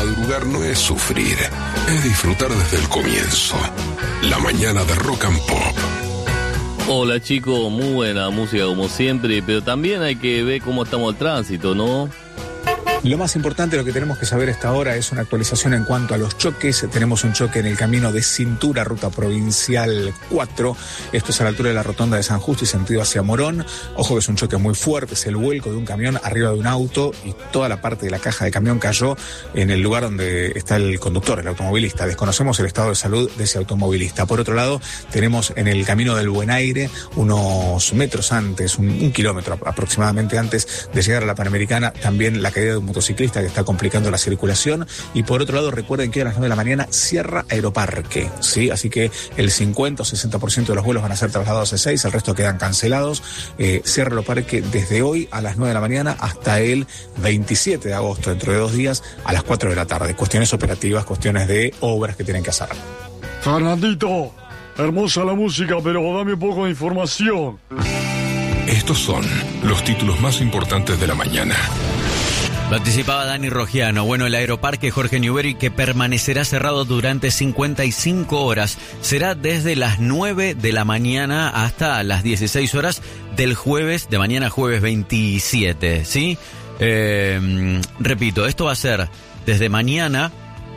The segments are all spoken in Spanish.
madrugar no es sufrir, es disfrutar desde el comienzo. La mañana de Rock and Pop. Hola chicos, muy buena música como siempre, pero también hay que ver cómo estamos el tránsito, ¿no? Lo más importante, lo que tenemos que saber a esta hora es una actualización en cuanto a los choques. Tenemos un choque en el camino de Cintura, ruta provincial 4. Esto es a la altura de la rotonda de San Justo y sentido hacia Morón. Ojo que es un choque muy fuerte, es el vuelco de un camión arriba de un auto y toda la parte de la caja de camión cayó en el lugar donde está el conductor, el automovilista. Desconocemos el estado de salud de ese automovilista. Por otro lado, tenemos en el camino del Buen Aire, unos metros antes, un kilómetro aproximadamente antes de llegar a la Panamericana, también la caída de un motociclista que está complicando la circulación. Y por otro lado, recuerden que a las 9 de la mañana cierra Aeroparque, ¿sí? Así que el 50 o 60% de los vuelos van a ser trasladados a C6, el resto quedan cancelados. Cierra Aeroparque desde hoy a las 9 de la mañana hasta el 27 de agosto, dentro de 2 días, a las 4 de la tarde. Cuestiones operativas, cuestiones de obras que tienen que hacer. Fernandito, hermosa la música, pero dame un poco de información. Estos son los títulos más importantes de la mañana. Lo anticipaba Dani Rogiano. Bueno, el Aeroparque Jorge Newbery, que permanecerá cerrado durante 55 horas. Será desde las 9 de la mañana hasta las 16 horas del jueves, de mañana jueves 27, ¿sí? Repito, esto va a ser desde mañana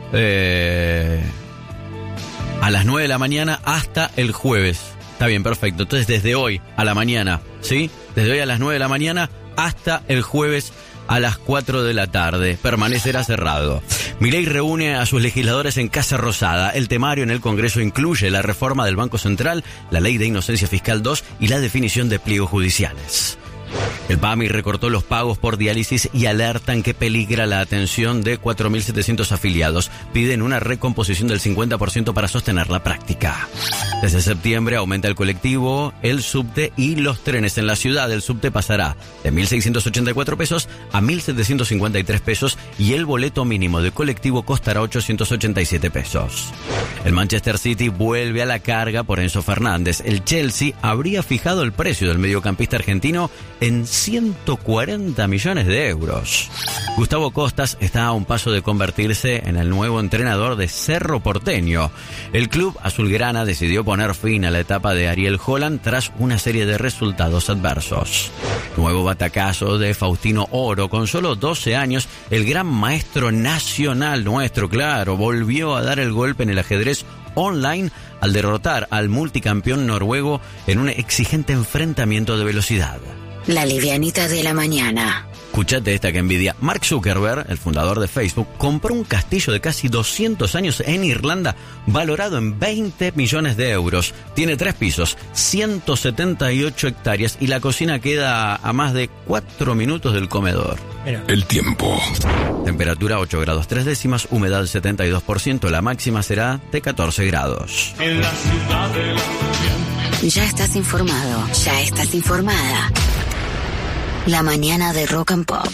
a las 9 de la mañana hasta el jueves. Está bien, perfecto. Entonces, desde hoy a la mañana, ¿sí? Desde hoy a las 9 de la mañana hasta el jueves a las 4 de la tarde. Permanecerá cerrado. Milei reúne a sus legisladores en Casa Rosada. El temario en el Congreso incluye la reforma del Banco Central, la Ley de Inocencia Fiscal 2 y la definición de pliegos judiciales. El PAMI recortó los pagos por diálisis y alertan que peligra la atención de 4.700 afiliados. Piden una recomposición del 50% para sostener la práctica. Desde septiembre aumenta el colectivo, el subte y los trenes en la ciudad. El subte pasará de 1.684 pesos a 1.753 pesos y el boleto mínimo de colectivo costará 887 pesos. El Manchester City vuelve a la carga por Enzo Fernández. El Chelsea habría fijado el precio del mediocampista argentino en 140 millones de euros. Gustavo Costas está a un paso de convertirse en el nuevo entrenador de Cerro Porteño. El club azulgrana decidió poner fin a la etapa de Ariel Holland tras una serie de resultados adversos. Nuevo batacazo de Faustino Oro. Con solo 12 años, el gran maestro nacional nuestro, claro, volvió a dar el golpe en el ajedrez online al derrotar al multicampeón noruego en un exigente enfrentamiento de velocidad. La livianita de la mañana. Escuchate esta que envidia. Mark Zuckerberg, el fundador de Facebook, compró un castillo de casi 200 años en Irlanda, valorado en 20 millones de euros. Tiene 3 pisos, 178 hectáreas y la cocina queda a más de 4 minutos del comedor. Mira. El tiempo. Temperatura 8 grados 3 décimas, humedad 72%, la máxima será de 14 grados. En la ciudad de la... Ya estás informado, ya estás informada. La mañana de Rock and Pop.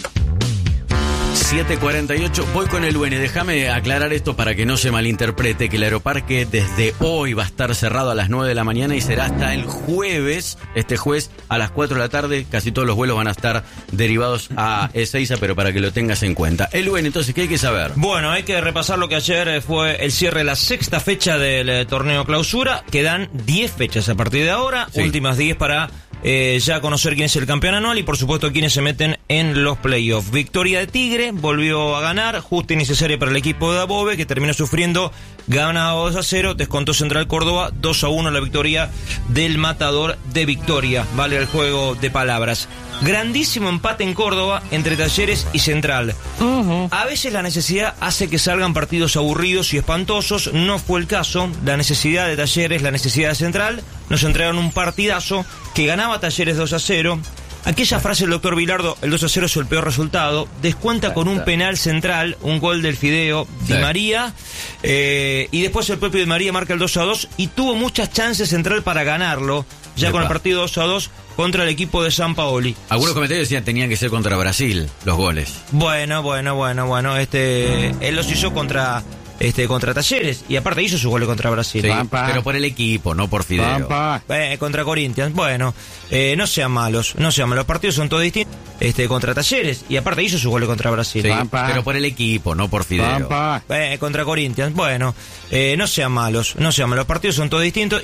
7:48, voy con el UN. Déjame aclarar esto para que no se malinterprete, que el Aeroparque desde hoy va a estar cerrado a las 9 de la mañana y será hasta el jueves, este jueves a las 4 de la tarde. Casi todos los vuelos van a estar derivados a Ezeiza, pero para que lo tengas en cuenta. El UN, entonces, ¿qué hay que saber? Bueno, hay que repasar lo que ayer fue el cierre de la 6ª fecha del torneo clausura. Quedan 10 fechas a partir de ahora, sí. Últimas 10 para... ya conocer quién es el campeón anual y por supuesto quiénes se meten en los playoffs. Victoria de Tigre, volvió a ganar, justa y necesaria para el equipo de Dabove, que terminó sufriendo, ganado 2-0, descontó Central Córdoba, 2-1 la victoria del Matador de Victoria, vale el juego de palabras. Grandísimo empate en Córdoba entre Talleres y Central. A veces la necesidad hace que salgan partidos aburridos y espantosos, no fue el caso. La necesidad de Talleres, la necesidad de Central, nos entregaron un partidazo que ganaba Talleres 2-0. Aquella frase del doctor Bilardo, el 2-0 es el peor resultado, descuenta con un penal Central, un gol del Fideo Di María, y después el propio Di María marca el 2-2 y tuvo muchas chances Central para ganarlo, ya con el partido 2-2 contra el equipo de Sampaoli. Algunos comentarios decían que tenían que ser contra Brasil los goles. Bueno, él los hizo contra contra Talleres, y aparte hizo su gol contra Brasil. Sí, pero por el equipo, no por Fideo. Contra Corinthians, bueno, no sean malos, los partidos son todos distintos. Contra Talleres, y aparte hizo su gol contra Brasil. Sí, pero por el equipo, no por Fideo. Contra Corinthians, bueno, no sean malos, los partidos son todos distintos.